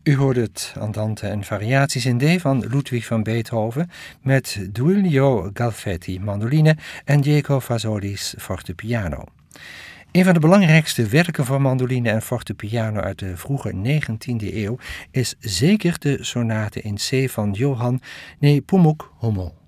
U hoort het Andante en variaties in D van Ludwig van Beethoven met Duilio Galfetti mandoline en Diego Fasoli's fortepiano. Een van de belangrijkste werken voor mandoline en fortepiano uit de vroege 19e eeuw is zeker de sonate in C van Johann Nepomuk Hummel.